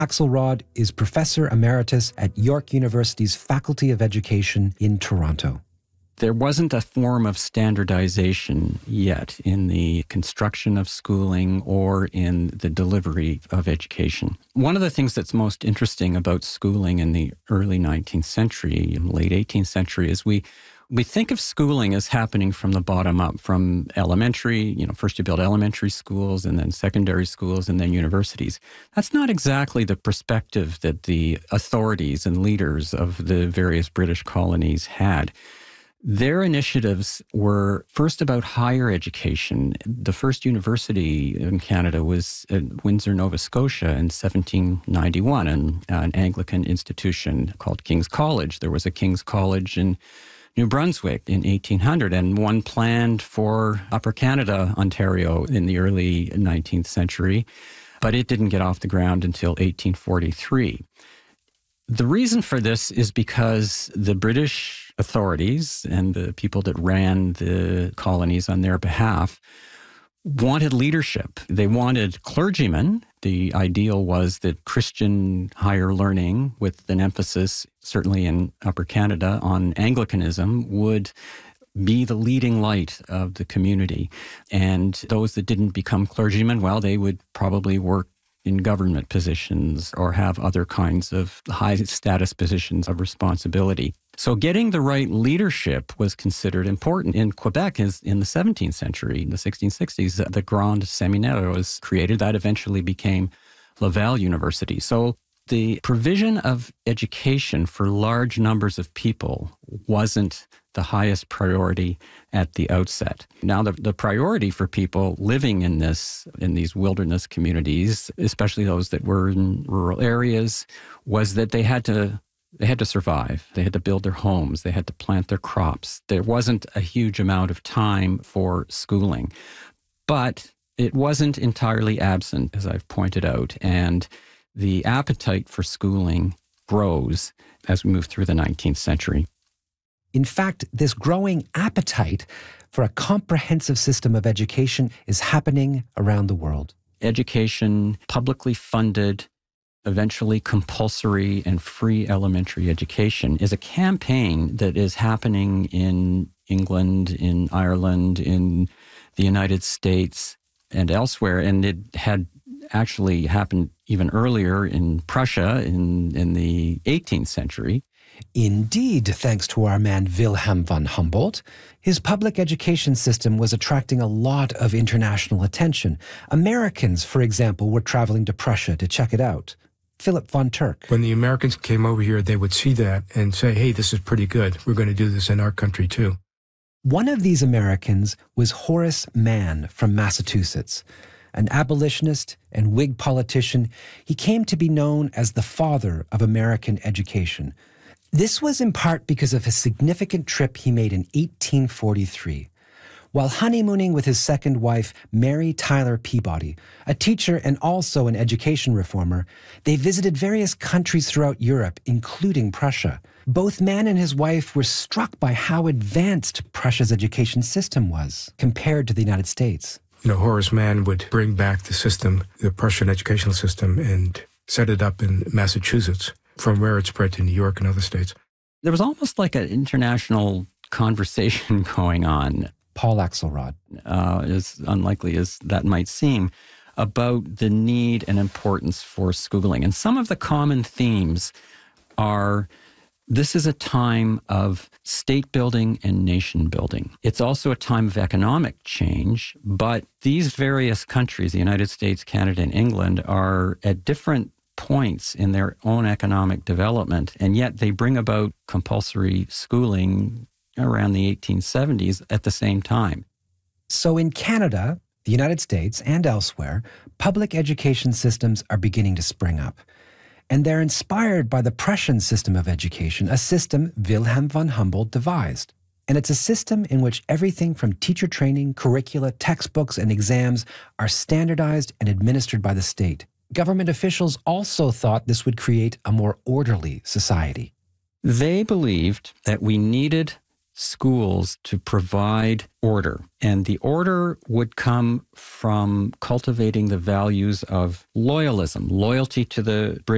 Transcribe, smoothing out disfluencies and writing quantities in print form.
Axelrod is Professor Emeritus at York University's Faculty of Education in Toronto. There wasn't a form of standardization yet in the construction of schooling or in the delivery of education. One of the things that's most interesting about schooling in the early 19th century and late 18th century is we think of schooling as happening from the bottom up, from elementary, first you build elementary schools and then secondary schools and then universities. That's not exactly the perspective that the authorities and leaders of the various British colonies had. Their initiatives were first about higher education. The first university in Canada was at Windsor, Nova Scotia in 1791, an Anglican institution called King's College. There was a King's College in New Brunswick in 1800 and one planned for Upper Canada, Ontario in the early 19th century, but it didn't get off the ground until 1843. The reason for this is because the British authorities and the people that ran the colonies on their behalf wanted leadership. They wanted clergymen. The ideal was that Christian higher learning, with an emphasis certainly in Upper Canada on Anglicanism, would be the leading light of the community. And those that didn't become clergymen, well, they would probably work in government positions or have other kinds of high status positions of responsibility. So getting the right leadership was considered important. In Quebec, in the 17th century, in the 1660s, the Grand Séminaire was created. That eventually became Laval University. So the provision of education for large numbers of people wasn't the highest priority at the outset. Now, the priority for people living in these wilderness communities, especially those that were in rural areas, was that they had to survive. They had to build their homes. They had to plant their crops. There wasn't a huge amount of time for schooling. But it wasn't entirely absent, as I've pointed out, and the appetite for schooling grows as we move through the 19th century. In fact, this growing appetite for a comprehensive system of education is happening around the world. Education, publicly funded, eventually compulsory and free elementary education, is a campaign that is happening in England, in Ireland, in the United States, and elsewhere. And it had actually happened even earlier in Prussia in the 18th century. Indeed, thanks to our man Wilhelm von Humboldt, his public education system was attracting a lot of international attention. Americans, for example, were traveling to Prussia to check it out. Philip von Turk. When the Americans came over here, they would see that and say, hey, this is pretty good. We're going to do this in our country too. One of these Americans was Horace Mann from Massachusetts. An abolitionist and Whig politician, he came to be known as the father of American education. This was in part because of a significant trip he made in 1843. While honeymooning with his second wife, Mary Tyler Peabody, a teacher and also an education reformer, they visited various countries throughout Europe, including Prussia. Both Mann and his wife were struck by how advanced Prussia's education system was compared to the United States. Horace Mann would bring back the system, the Prussian educational system, and set it up in Massachusetts, from where it spread to New York and other states. There was almost like an international conversation going on. Paul Axelrod. As unlikely as that might seem, about the need and importance for schooling. And some of the common themes are, this is a time of state building and nation building. It's also a time of economic change, but these various countries, the United States, Canada, and England, are at different points in their own economic development, and yet they bring about compulsory schooling around the 1870s at the same time. So in Canada, the United States, and elsewhere, public education systems are beginning to spring up. And they're inspired by the Prussian system of education, a system Wilhelm von Humboldt devised. And it's a system in which everything from teacher training, curricula, textbooks, and exams are standardized and administered by the state. Government officials also thought this would create a more orderly society. They believed that we needed schools to provide order, and the order would come from cultivating the values of loyalism, loyalty to the British